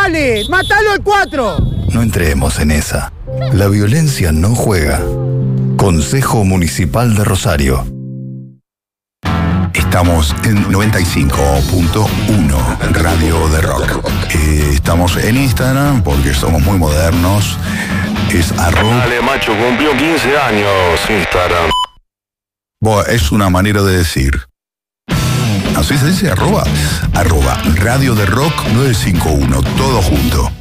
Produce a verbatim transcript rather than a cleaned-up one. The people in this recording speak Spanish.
dale! ¡Mátalo al cuatro! No entremos en esa. La violencia no juega. Consejo Municipal de Rosario. Estamos en noventa y cinco punto uno Radio de Rock. Eh, estamos en Instagram porque somos muy modernos. Es arroba. Dale, macho, cumplió quince años Instagram. Bueno, es una manera de decir. Así se dice, arroba. Arroba Radio de Rock nueve cinco uno, todo junto.